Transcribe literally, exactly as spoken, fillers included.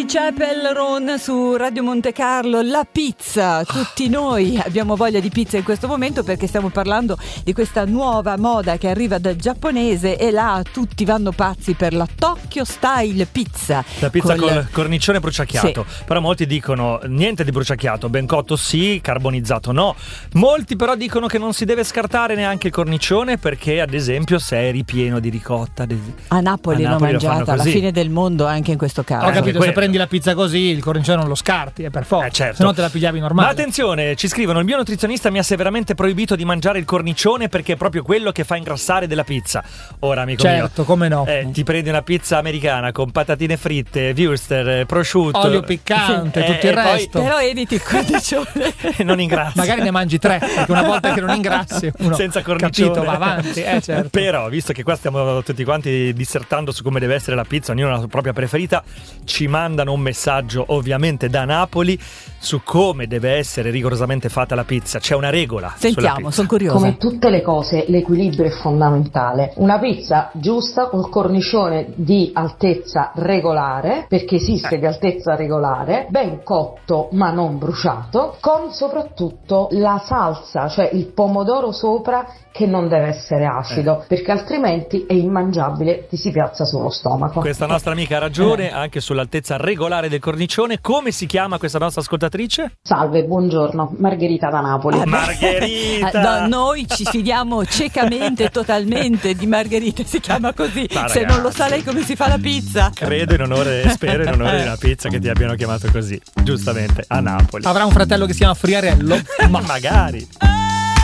Charlie Chappell su Radio Monte Carlo. La pizza, tutti noi abbiamo voglia di pizza in questo momento perché stiamo parlando di questa nuova moda che arriva dal giapponese e là tutti vanno pazzi per la Tokyo Style Pizza. La pizza col col cornicione bruciacchiato, sì. Però molti dicono niente di bruciacchiato, ben cotto sì, carbonizzato no. Molti però dicono che non si deve scartare neanche il cornicione perché ad esempio se è ripieno di ricotta. A Napoli, a l'ho Napoli mangiata alla fine del mondo anche in questo caso. Ho capito, Eh, se prendi la pizza così il cornicione non lo scarti, è per forza, eh, certo. se no te la pigliavi normale. Ma attenzione, ci scrivono: il mio nutrizionista mi ha severamente proibito di mangiare il cornicione perché è proprio quello che fa ingrassare della pizza. Ora amico certo, mio, come no, eh, ti prendi una pizza americana con patatine fritte, würstel, prosciutto, olio piccante, sì. tutto eh, il poi, resto, però eviti il cornicione e non ingrassi. magari ne mangi tre, perché una volta che non ingrassi uno senza cornicione, capito, va avanti, eh, certo. Però visto che qua stiamo tutti quanti dissertando su come deve essere la pizza, ognuno ha la sua propria preferita, ci mandano un messaggio ovviamente da Napoli su come deve essere rigorosamente fatta la pizza. C'è una regola. Sentiamo, sono curiosa. Come tutte le cose, l'equilibrio è fondamentale. Una pizza giusta, un cornicione di altezza regolare, perché esiste eh. di altezza regolare, ben cotto ma non bruciato, con soprattutto la salsa, cioè il pomodoro sopra, che non deve essere acido, eh. perché altrimenti è immangiabile, ti si piazza sullo stomaco. Questa nostra amica ha ragione eh. anche sull'altezza regolare del cornicione. Come si chiama questa nostra ascoltatrice? Salve, buongiorno, Margherita da Napoli. Ah, Margherita! No, noi ci fidiamo ciecamente, totalmente di Margherita, si chiama così. Ma se ragazzi, non lo sa lei come si fa la pizza. Credo in onore, spero in onore di una pizza che ti abbiano chiamato così, giustamente, a Napoli. Avrà un fratello che si chiama Friarello? Ma magari.